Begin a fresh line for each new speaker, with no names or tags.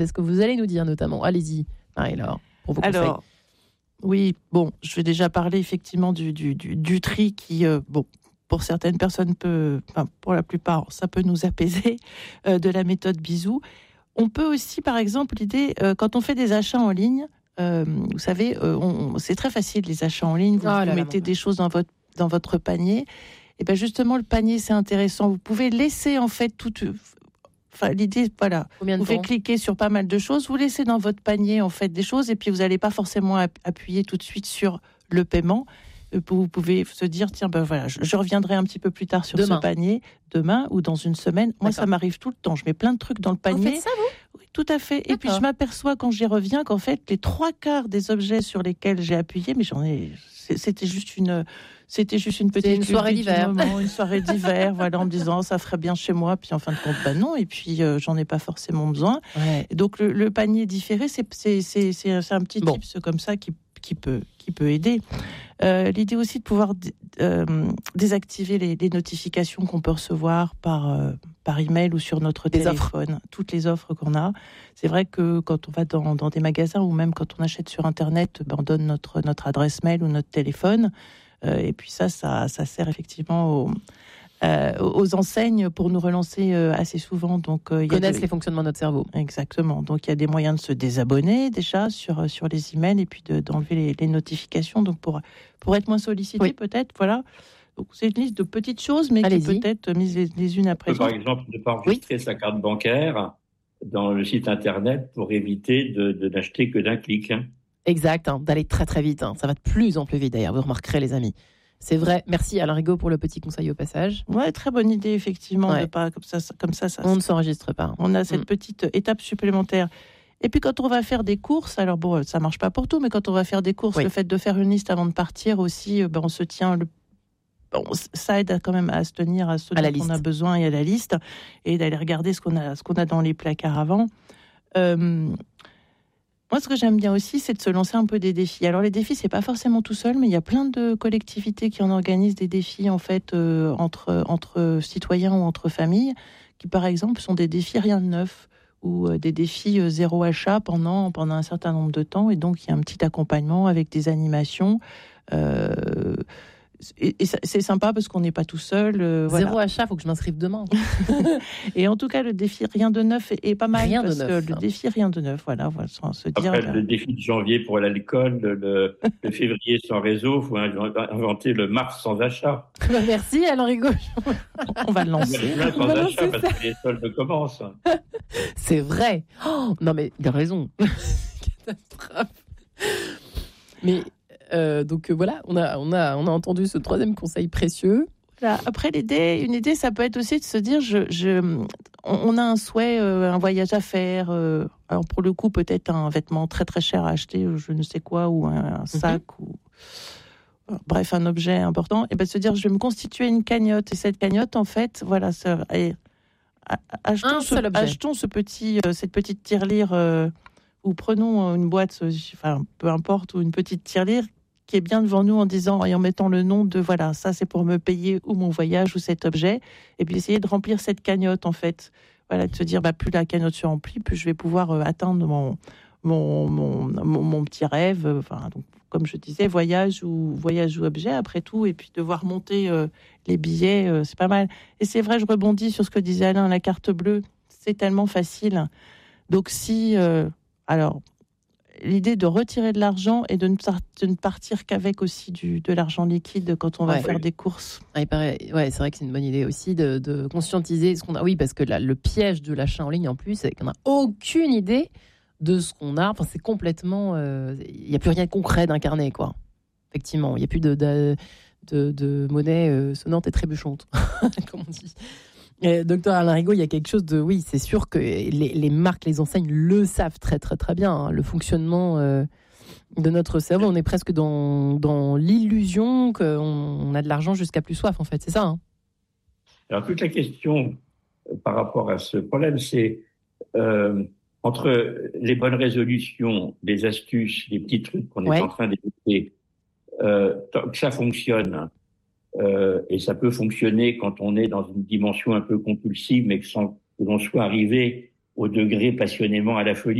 C'est ce que vous allez nous dire notamment. Allez-y, Marie-Laure, pour vos conseils.
Alors, oui, bon, je vais déjà parler effectivement du tri qui, pour certaines personnes pour la plupart, ça peut nous apaiser, de la méthode bisou. On peut aussi, par exemple, l'idée, quand on fait des achats en ligne, vous savez, c'est très facile les achats en ligne, vous mettez des choses dans votre panier, et bien justement le panier c'est intéressant, vous pouvez laisser en fait l'idée, voilà, vous pouvez cliquer sur pas mal de choses, vous laissez dans votre panier en fait des choses et puis vous n'allez pas forcément appuyer tout de suite sur le paiement. Vous pouvez se dire, tiens, voilà, je reviendrai un petit peu plus tard sur ce panier, demain ou dans une semaine. Moi, ça m'arrive tout le temps. Je mets plein de trucs dans le panier.
Vous faites ça, vous ?
Oui, tout à fait. D'accord. Et puis, je m'aperçois quand j'y reviens qu'en fait, les 3/4 des objets sur lesquels j'ai appuyé, mais c'était juste une petite
une soirée d'hiver.
Une soirée d'hiver, voilà, en me disant, ça ferait bien chez moi. Puis, en fin de compte, non. Et puis, j'en ai pas forcément besoin. Ouais. Et donc, le panier différé, c'est un petit tips comme ça qui peut aider. L'idée aussi de pouvoir désactiver les notifications qu'on peut recevoir par email ou sur notre téléphone, toutes les offres qu'on a. C'est vrai que quand on va dans des magasins ou même quand on achète sur Internet, on donne notre adresse mail ou notre téléphone. Et puis ça sert effectivement aux enseignes pour nous relancer assez souvent. Donc,
connaissent les fonctionnements de notre cerveau.
Exactement. Donc, il y a des moyens de se désabonner déjà sur les emails et puis d'enlever les notifications. Donc, pour être moins sollicité, peut-être, voilà. Donc, c'est une liste de petites choses, mais qui peut être mises les unes après les autres.
Par exemple, ne pas enregistrer sa carte bancaire dans le site Internet pour éviter de n'acheter que d'un clic.
Exact, d'aller très très vite. Ça va de plus en plus vite d'ailleurs, vous remarquerez les amis. C'est vrai. Merci Alain Rigaud pour le petit conseil au passage.
Ouais, très bonne idée effectivement de pas comme ça.
On ne s'enregistre pas.
On a cette petite étape supplémentaire. Et puis quand on va faire des courses, alors bon, ça marche pas pour tout, mais quand on va faire des courses, le fait de faire une liste avant de partir aussi, on se tient ça aide quand même à se tenir à ce dont on a besoin et à la liste, et d'aller regarder ce qu'on a dans les placards avant. Moi, ce que j'aime bien aussi, c'est de se lancer un peu des défis. Alors, les défis, c'est pas forcément tout seul, mais il y a plein de collectivités qui en organisent des défis, en fait, entre citoyens ou entre familles, qui, par exemple, sont des défis rien de neuf, ou des défis zéro achat pendant un certain nombre de temps. Et donc, il y a un petit accompagnement avec des animations. Et c'est sympa parce qu'on n'est pas tout seul.
Zéro achat, il faut que je m'inscrive demain.
Et en tout cas, le défi rien de neuf est pas mal.
Rien
parce
de neuf.
Que le défi rien de neuf, voilà, sans se dire.
Après, le défi de janvier pour l'alcool, le février sans réseau, il faut inventer le mars sans achat.
Merci Alain Rigaud.
On va le lancer.
Sans achat parce que les soldes commencent.
C'est vrai. Oh, non mais il a raison. Catastrophe. Mais donc voilà, on a entendu ce troisième conseil précieux.
Voilà. Après, une idée, ça peut être aussi de se dire, on a un souhait, un voyage à faire. Alors pour le coup, peut-être un vêtement très très cher à acheter, je ne sais quoi, ou un sac, ou bref, un objet important. Et ben se dire, je vais me constituer une cagnotte. Et cette cagnotte, en fait, voilà, achetons cette petite tirelire, ou prenons une boîte, peu importe, ou une petite tirelire qui est bien devant nous et en mettant le nom de voilà, ça c'est pour me payer ou mon voyage ou cet objet, et puis essayer de remplir cette cagnotte en fait. Voilà, de se dire plus la cagnotte se remplit, plus je vais pouvoir atteindre mon petit rêve. Donc, comme je disais, voyage ou objet après tout, et puis devoir monter les billets, c'est pas mal. Et c'est vrai, je rebondis sur ce que disait Alain, la carte bleue, c'est tellement facile. Donc si l'idée de retirer de l'argent et de ne partir qu'avec aussi de l'argent liquide quand on va faire des courses.
C'est vrai que c'est une bonne idée aussi de conscientiser ce qu'on a. Oui, parce que le piège de l'achat en ligne en plus, c'est qu'on n'a aucune idée de ce qu'on a. Enfin, c'est complètement. Il n'y a plus rien de concret d'incarné, quoi. Effectivement, il n'y a plus de monnaie sonnante et trébuchante, comme on dit. Docteur Alain Rigaud, il y a quelque chose de... Oui, c'est sûr que les marques, les enseignes le savent très très très bien, hein, le fonctionnement de notre cerveau. On est presque dans l'illusion qu'on a de l'argent jusqu'à plus soif, en fait. C'est ça, hein.
Alors, toute la question par rapport à ce problème, c'est entre les bonnes résolutions, les astuces, les petits trucs qu'on est en train d'écouter, tant que ça fonctionne, et ça peut fonctionner quand on est dans une dimension un peu compulsive, mais sans que l'on soit arrivé au degré passionnément à la folie.